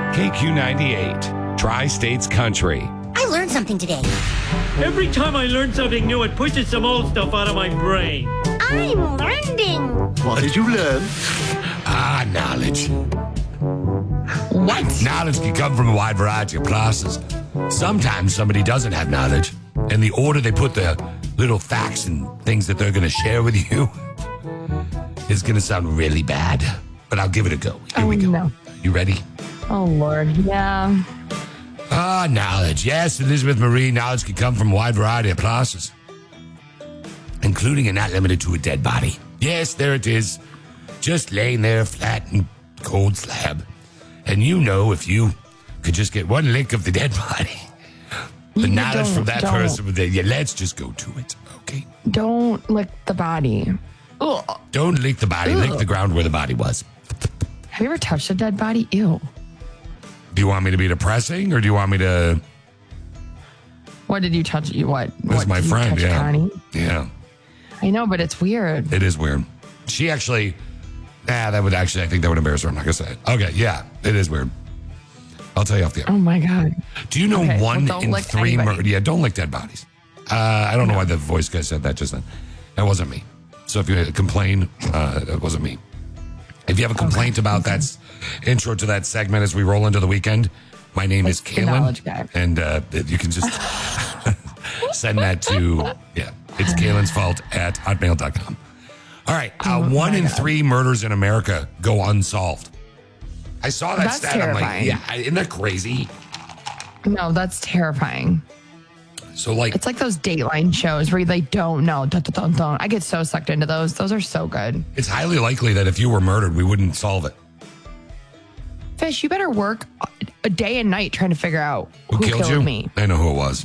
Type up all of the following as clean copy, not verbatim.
KQ98, Tri-States Country. I learned something today. Every time I learn something new, it pushes some old stuff out of my brain. I'm learning. What did you learn? Knowledge. What? Knowledge can come from a wide variety of places. Sometimes somebody doesn't have knowledge, and the order they put the little facts and things that they're going to share with you is going to sound really bad. But I'll give it a go. Here we go. No. You ready? Oh, Lord. Yeah. Knowledge. Yes, Elizabeth Marie, knowledge can come from a wide variety of places, including and not limited to a dead body. Yes, there it is. Just laying there flat and cold slab. And you know, if you could just get one lick of the dead body, the knowledge from that person, let's just go to it, okay? Don't lick the body. Ugh. Don't lick the body, lick the ground where the body was. Have you ever touched a dead body? Ew. Do you want me to be depressing, or do you want me to... What did you touch? What? This is my friend, touch, yeah. Connie? Yeah. I know, but it's weird. It is weird. She actually... I think that would embarrass her. I'm not going to say it. Okay, yeah, it is weird. I'll tell you off the air. Oh, my God. Do you know one in three murder? Yeah, don't lick dead bodies. I don't know why the voice guy said that just then. That wasn't me. So if you complain, it wasn't me. If you have a complaint about that intro to that segment as we roll into the weekend, my name is Kaylin. And you can just send that to, it's Kaylin's fault at hotmail.com. All right. 1 in 3 murders in America go unsolved. I saw that stat. Terrifying. I'm like, isn't that crazy? No, that's terrifying. So it's like those Dateline shows where they don't know. I get so sucked into those. Those are so good. It's highly likely that if you were murdered, we wouldn't solve it. Fish, you better work a day and night trying to figure out who killed you? Me. I know who it was.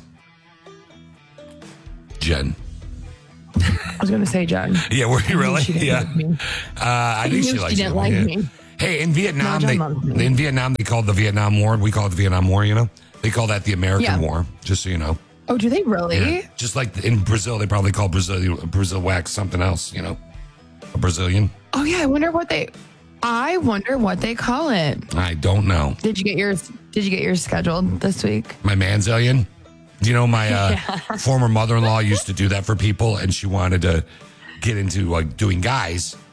Jen. I was going to say Jen. Yeah, were you really? Yeah. I think she likes she didn't like me. Hey, in Vietnam, No, they called the Vietnam War. We call it the Vietnam War. You know, they call that the American War. Just so you know. Oh, do they really? Yeah. Just like in Brazil, they probably call Brazil wax something else. You know, a Brazilian. Oh yeah, I wonder what they call it. I don't know. Did you get yours scheduled this week? My manzillion. Do you know my former mother-in-law used to do that for people, and she wanted to get into doing guys.